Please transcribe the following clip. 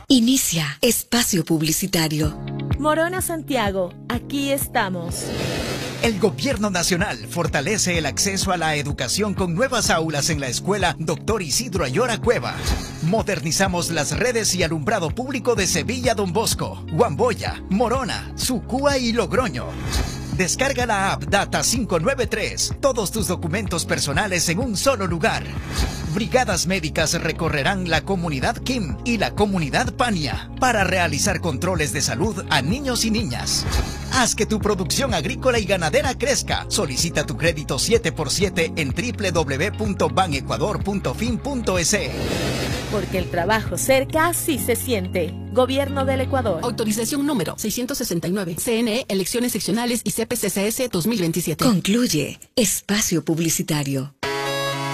Inicia espacio publicitario. Morona Santiago, aquí estamos. El Gobierno Nacional fortalece el acceso a la educación con nuevas aulas en la escuela Dr. Isidro Ayora Cueva. Modernizamos las redes y alumbrado público de Sevilla Don Bosco, Huamboya, Morona, Sucúa y Logroño. Descarga la app Data 593. Todos tus documentos personales en un solo lugar. Brigadas médicas recorrerán la comunidad Kim y la comunidad Pania para realizar controles de salud a niños y niñas. Haz que tu producción agrícola y ganadera crezca. Solicita tu crédito 7x7 en www.banecuador.fin.es. Porque el trabajo cerca sí se siente. Gobierno del Ecuador. Autorización número 669. CNE, Elecciones Seccionales y CPCCS 2027. Concluye espacio publicitario.